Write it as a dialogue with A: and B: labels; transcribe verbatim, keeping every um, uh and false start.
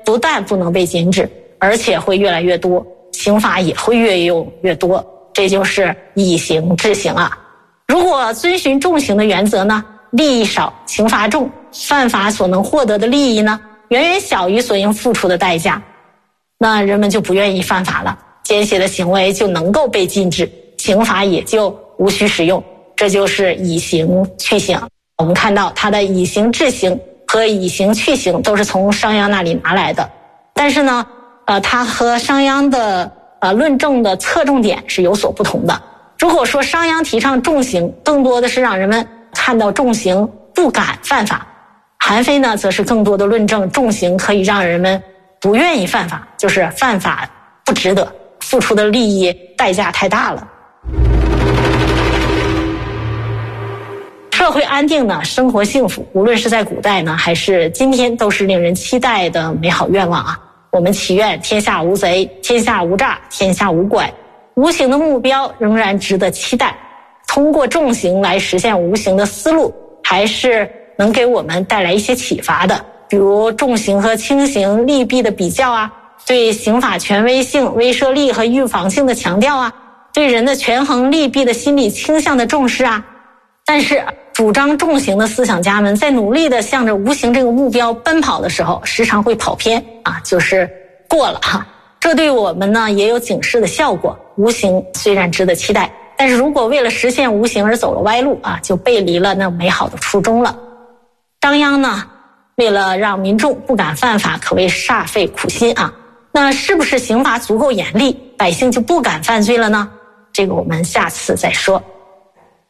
A: 不但不能被禁止，而且会越来越多，刑罚也会越用越多。这就是以刑治刑啊。如果遵循重刑的原则呢，利益少，刑罚重，犯法所能获得的利益呢，远远小于所应付出的代价，那人们就不愿意犯法了，奸邪的行为就能够被禁止，刑罚也就无需使用。这就是以刑去刑。我们看到它的以刑治刑和以刑去刑都是从商鞅那里拿来的，但是呢，呃，它和商鞅的呃论证的侧重点是有所不同的。如果说商鞅提倡重刑，更多的是让人们看到重刑不敢犯法，韩非呢，则是更多的论证重刑可以让人们不愿意犯法，就是犯法不值得，付出的利益代价太大了。社会安定呢，生活幸福，无论是在古代呢，还是今天，都是令人期待的美好愿望啊。我们祈愿天下无贼，天下无诈，天下无拐。无形的目标仍然值得期待，通过重刑来实现无形的思路，还是能给我们带来一些启发的。比如重刑和轻刑利弊的比较啊，对刑法权威性、威慑力和预防性的强调啊，对人的权衡利弊的心理倾向的重视啊。但是主张重刑的思想家们在努力地向着无形这个目标奔跑的时候，时常会跑偏啊，就是过了哈。这对我们呢也有警示的效果。无形虽然值得期待，但是如果为了实现无形而走了歪路啊，就背离了那美好的初衷了。商鞅呢，为了让民众不敢犯法，可谓煞费苦心啊。那是不是刑罚足够严厉，百姓就不敢犯罪了呢？这个我们下次再说。